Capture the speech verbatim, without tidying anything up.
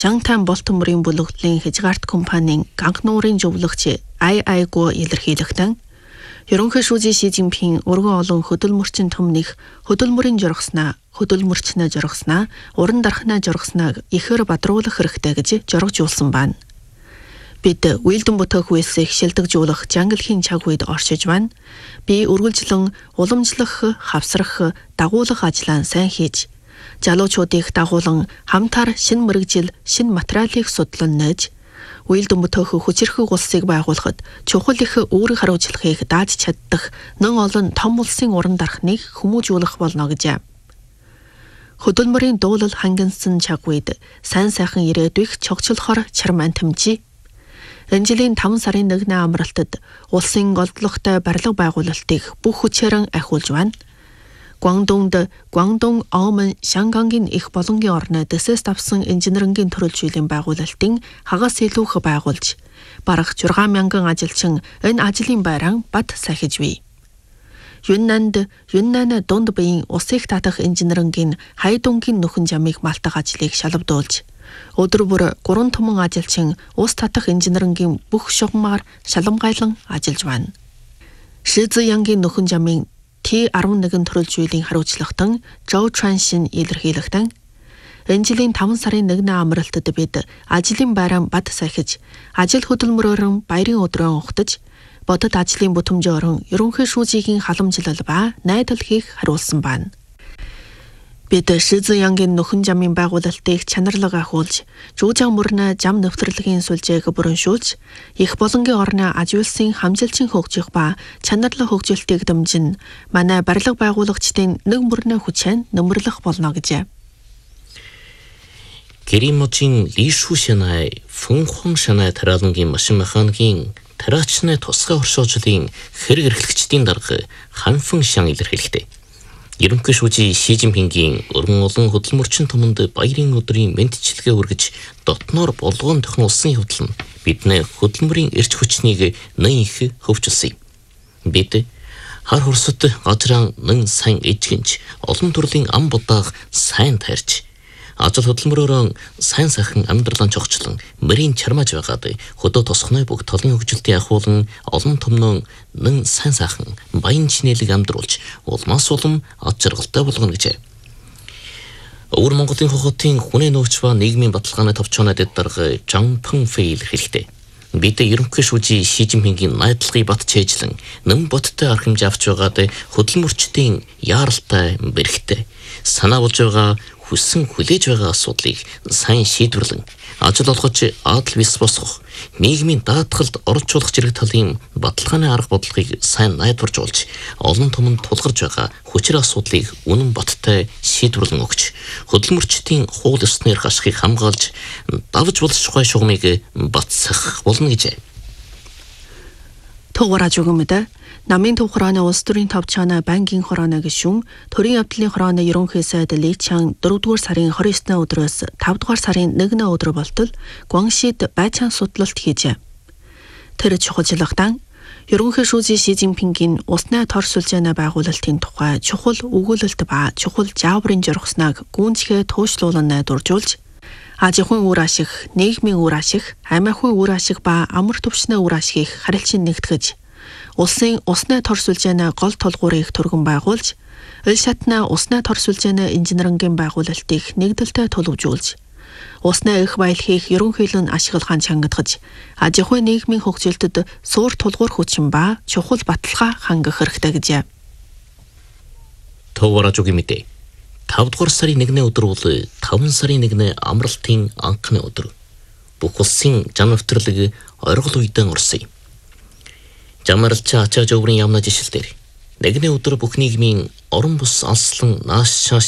Жангтайн Болтоморын бүлэгдлийн хязгаарт компанийн ганх нуурын зөвлөгч Ай Айгу илэрхийлэхдээ ерөнхий шүүжийн Ши Цзиньпин өргөн олон хөдөлмөрчин түмнийх хөдөлмөрийн жургаснаа, хөдөлмөрчнөө жургаснаа, уран дархнаа жургаснаа ихээр бадруулах хэрэгтэй гэж жургажуулсан байна. Бид үйлдэн бүтээх үйлсийг шилдэгжүүлэх жангалхийн цаг үед оршиж байна. Би үргэлжлэн уламжлах, хавсрах, дагуулах ажлаа сайн хийж, залуучуудыг дагуулan хамтаар шинэ мэрэгжил, шинэ материалыг судлан нээж, үйлдэн бүтээх хүчирхэг улсыг байгуулахад чухал их үүрэг хариуцлагыг дааж чаддаг нэн олон том улсын уран дархныг хүмүүжүүлэх болно гэж. Хөдөлмөрийн дуулал хангинсан цаг үед сайн сайхан ирээдүйг чогчлохоор чармаан тэмжээ. Энэ жилийн таван сарын нэгний амралтад улсын голдлоготой барилга байгуулалтыг бүх хүчээрэн ахиулж байна. Гуандонгд Гуандонг, Оомон, Шангангийн их болонгийн орны дэсэс давсан инженерингийн төрөлжүүллийн байгуулалтын хагас илүү их байгуулж, бараг зургаан мянган ажилчин энэ ажлын байран бат сахиж бий. Юннанд Юннан дунд биеийн усыг татах инженерингийн хайдунгийн нөхөн жамыг малтах ажлыг шалавдуулж, өдөр бүр гурван түмэн ажилчин ус татах инженерингийн бүх шугамаар шаламгайлан ажиллаж байна. Ши Цзиянгийн нөхөн жамын Т арван нэгэн төрөлжүүллийн хариуцлагатан Зоу Чуаншин илэрхийлэхдээ энэ жилийн таван сарын нэгний амралтад бид ажлын байран бат сахиж, ажил хөдөлмөрөөрөн баярын өдрөө ухтаж, бодит ажлын бүтэмжөөрөн ерөнхий шүүжийн халамжлал ба найдал хийх хариулсан байна. Бид Ши Цзиянгийн нөхөн жамын байгуулалтыг чанарлаг ахиулж, жуужаан мөрнө жам нэвтрэлгийн сүлжээг бүрэншүүлж, их болонгийн орны аж үйлсийн хамжилчин хөгжих ба чанарлаг хөгжүүлэлтийг дэмжин, манай барилга байгуулагчдын нэг мөрнө хүчээр нөмрлөх болно гэж. Гэрийн Ли Шушинай, Фүнхун Шанай тараалангийн машин механикийн тараачны тусгай оршоожлын хэрэг эрхлэгчдийн дарга Ханфэн Шан илэрхийлэхдээ ерөнхий шүүжийн Ши Цзиньпингийн өргөн олон хөдөлмөрчин түмэнд баярын өдрийн мэндчилгээ хүргэж дотноор болгоон тохиолсон явдал нь бидний хөдөлмөрийн эрч хүчнийг нэн их хөвчилсөн. Бид хар хурсад газраа нэн сайн эжгэнж, олон төрлийн ам будааг сайн тайрч, ажил хөдөлмөрөөр сайн сайхан амьдралаа чогчлон мөрийн чармааж байгаад хөдөө тосхны бүх толын хөгжилтийн ахуулан олон томноо нэн сайн сайхан баян чинэлэг амьдруулж улмаас улам ад жаргалтай болгоно гэж. Өвөр Монголын хохотын хүнээ нөөч ба нийгмийн баталгааны товчоонод дарга Жан Пэн Фэй илэрхийлэхдээ бид ерөнхий шүүжийн Ши Цзиньпингийн найдлагыг бат чэйжлэн нэн боттой арга хэмжээ авч байгаад хөдөлмөрчдийн яаралтай бэрхтээ санаа болж байгаа хүссэн хүлээж байгаа асуудлыг сайн шийдвэрлэн ажил олгож адал бис босгох, нийгмийн даатгалд оролцуулах зэрэг талын баталгааны арга бодлогыг сайн найдваржуулж, олон томонд тулгарч байгаа хүчээр асуудлыг үнэн боттой шийдвэрлэн өгч, хөдөлмөрчдийн хууль ёсны эрх ашигыг хамгаалж, давж болчихгүй шугамыг батсах болно гэж. Тугаараж өгөмөдө намын төв хорооны улс төрийн товчооны банкийн хорооны гишүүн төрийн явдлын хорооны ерөнхий сайд Ли Чан дөрөвдүгээр сарын хорин есний өдрөөс тавдугаар сарын нэгний өдөр болтол Гуаншид байцаан судлалт хийжээ. Тэр чухалчлагтан ерөнхий шүүжийн Ши Цзиньпингийн усны тор сүлжээний байгуулалтын тухай чухал өгүүлэлт ба чухал жааврын жургасныг гүнзгий туушлуулан найдваржуулж, ажихуйн үр ашиг, нийгмийн үр ашиг, амиахуйн үр ашиг ба амар төвшний үр ашигыг харилцан нэгтгэж, улсын усны тор сүлжээний гол тулгуурыг түргэн байгуулж, ил шатны усны тор сүлжээний инженерингийн байгуулалтыг нэгдэлтэй тулгуурлаж, усны их баялагийг ерөнхийлөн ашиглахын чангадгаж, ажихуйн нийгмийн хөгжилтөд суур тулгуур хүчин ба чухал баталгаа хангах хэрэгтэй гэж. Товараж өгье мэдээ. тавдугаар сарын нэгний өдөр бол таван сарын нэгний амралтын анхны өдөр. Бүх улсын жам нэвтрэлэг оргил үедэн орсон. Жамарлч ачаа жоврын ямна жишэлдэр нэгний өдөр бүх нийгмийн орон бус алслан нааш шааш